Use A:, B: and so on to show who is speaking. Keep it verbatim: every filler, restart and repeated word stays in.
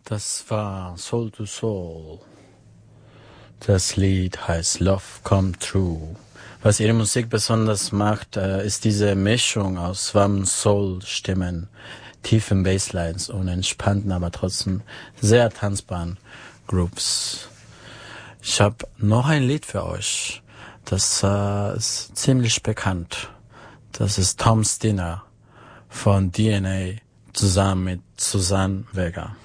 A: Das war Soul to Soul. Das Lied heißt Love Come True. Was ihre Musik besonders macht, ist diese Mischung aus warmen Soul-Stimmen, tiefen Basslines und entspannten, aber trotzdem sehr tanzbaren Grooves. Ich habe noch ein Lied für euch. Das äh, ist ziemlich bekannt. Das ist Tom's Dinner von D N A zusammen mit Suzanne Vega.